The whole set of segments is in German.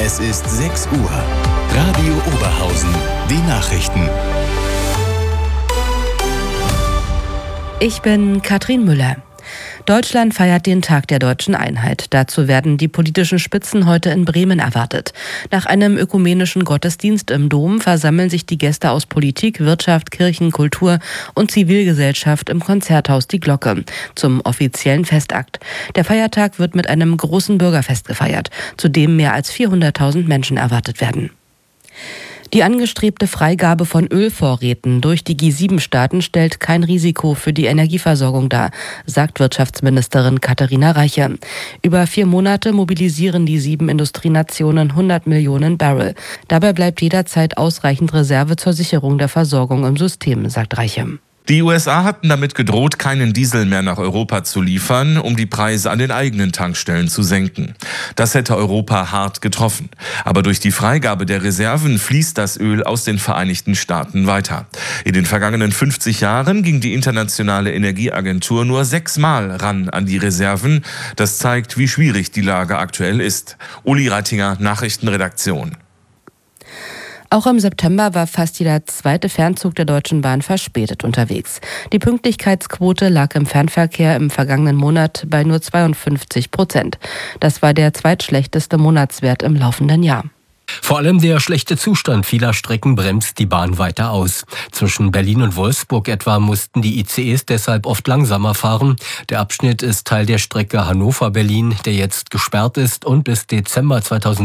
Es ist 6 Uhr. Radio Oberhausen. Die Nachrichten. Ich bin Katrin Müller. Deutschland feiert den Tag der deutschen Einheit. Dazu werden die politischen Spitzen heute in Bremen erwartet. Nach einem ökumenischen Gottesdienst im Dom versammeln sich die Gäste aus Politik, Wirtschaft, Kirchen, Kultur und Zivilgesellschaft im Konzerthaus Die Glocke zum offiziellen Festakt. Der Feiertag wird mit einem großen Bürgerfest gefeiert, zu dem mehr als 400.000 Menschen erwartet werden. Die angestrebte Freigabe von Ölvorräten durch die G7-Staaten stellt kein Risiko für die Energieversorgung dar, sagt Wirtschaftsministerin Katharina Reiche. Über 4 Monate mobilisieren die 7 Industrienationen 100 Millionen Barrel. Dabei bleibt jederzeit ausreichend Reserve zur Sicherung der Versorgung im System, sagt Reiche. Die USA hatten damit gedroht, keinen Diesel mehr nach Europa zu liefern, um die Preise an den eigenen Tankstellen zu senken. Das hätte Europa hart getroffen. Aber durch die Freigabe der Reserven fließt das Öl aus den Vereinigten Staaten weiter. In den vergangenen 50 Jahren ging die Internationale Energieagentur nur 6-mal ran an die Reserven. Das zeigt, wie schwierig die Lage aktuell ist. Uli Reitinger, Nachrichtenredaktion. Auch im September war fast jeder zweite Fernzug der Deutschen Bahn verspätet unterwegs. Die Pünktlichkeitsquote lag im Fernverkehr im vergangenen Monat bei nur 52%. Das war der zweitschlechteste Monatswert im laufenden Jahr. Vor allem der schlechte Zustand vieler Strecken bremst die Bahn weiter aus. Zwischen Berlin und Wolfsburg etwa mussten die ICEs deshalb oft langsamer fahren. Der Abschnitt ist Teil der Strecke Hannover-Berlin, der jetzt gesperrt ist und bis Dezember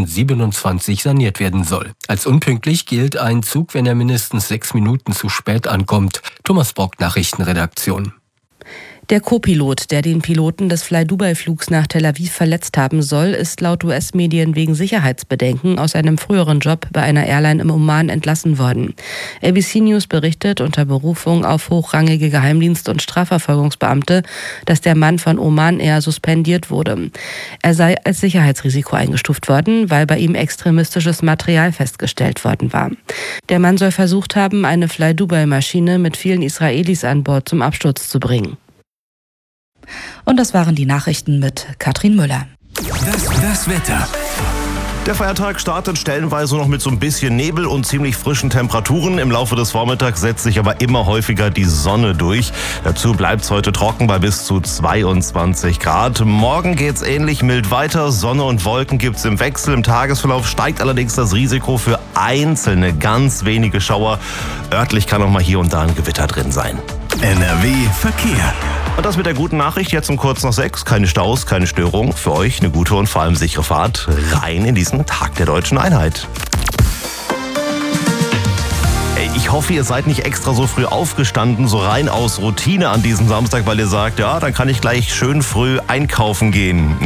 2027 saniert werden soll. Als unpünktlich gilt ein Zug, wenn er mindestens 6 Minuten zu spät ankommt. Thomas Bock, Nachrichtenredaktion. Der Co-Pilot, der den Piloten des Fly-Dubai-Flugs nach Tel Aviv verletzt haben soll, ist laut US-Medien wegen Sicherheitsbedenken aus einem früheren Job bei einer Airline im Oman entlassen worden. ABC News berichtet unter Berufung auf hochrangige Geheimdienst- und Strafverfolgungsbeamte, dass der Mann von Oman Air suspendiert wurde. Er sei als Sicherheitsrisiko eingestuft worden, weil bei ihm extremistisches Material festgestellt worden war. Der Mann soll versucht haben, eine Fly-Dubai-Maschine mit vielen Israelis an Bord zum Absturz zu bringen. Und das waren die Nachrichten mit Katrin Müller. Das Wetter. Der Feiertag startet stellenweise noch mit so ein bisschen Nebel und ziemlich frischen Temperaturen. Im Laufe des Vormittags setzt sich aber immer häufiger die Sonne durch. Dazu bleibt es heute trocken bei bis zu 22 Grad. Morgen geht's ähnlich mild weiter. Sonne und Wolken gibt's im Wechsel. Im Tagesverlauf steigt allerdings das Risiko für einzelne, ganz wenige Schauer. Örtlich kann auch mal hier und da ein Gewitter drin sein. NRW Verkehr. Und das mit der guten Nachricht jetzt um kurz nach 6. Keine Staus, keine Störung. Für euch eine gute und vor allem sichere Fahrt rein in diesen Tag der deutschen Einheit. Ich hoffe, ihr seid nicht extra so früh aufgestanden, so rein aus Routine an diesem Samstag, weil ihr sagt, ja, dann kann ich gleich schön früh einkaufen gehen.